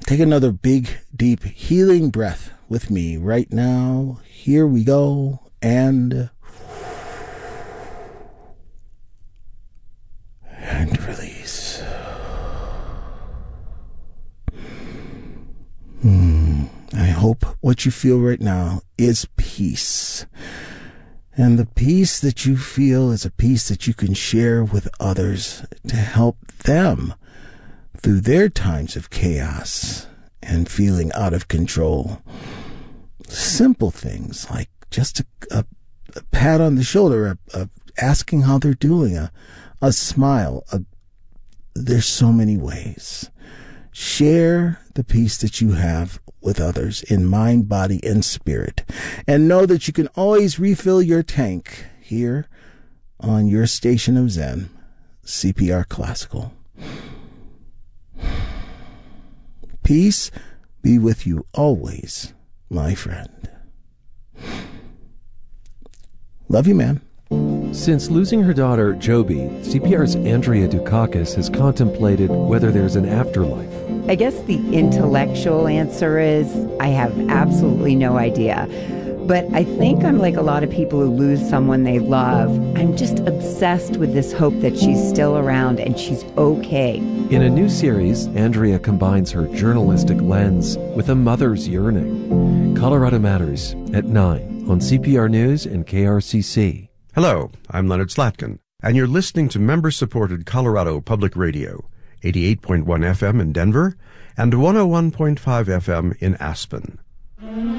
Take another big, deep, healing breath with me right now. Here we go. And release. I hope what you feel right now is peace. And the peace that you feel is a peace that you can share with others to help them through their times of chaos and feeling out of control. Simple things like just a pat on the shoulder, asking how they're doing, a smile. There's so many ways. Share the peace that you have with others in mind, body, and spirit. And know that you can always refill your tank here on your station of Zen, CPR Classical. Peace be with you always, my friend. Love you, man. Since losing her daughter, Joby, CPR's Andrea Dukakis has contemplated whether there's an afterlife. I guess the intellectual answer is I have absolutely no idea. But I think I'm like a lot of people who lose someone they love. I'm just obsessed with this hope that she's still around and she's okay. In a new series, Andrea combines her journalistic lens with a mother's yearning. Colorado Matters at 9 on CPR News and KRCC. Hello, I'm Leonard Slatkin, and you're listening to member-supported Colorado Public Radio, 88.1 FM in Denver and 101.5 FM in Aspen.